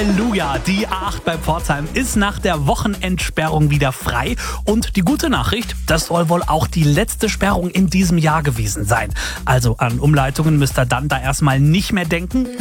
Halleluja! Die A8 bei Pforzheim ist nach der Wochenendsperrung wieder frei. Und die gute Nachricht, das soll wohl auch die letzte Sperrung in diesem Jahr gewesen sein. Also an Umleitungen müsst ihr dann da erstmal nicht mehr denken.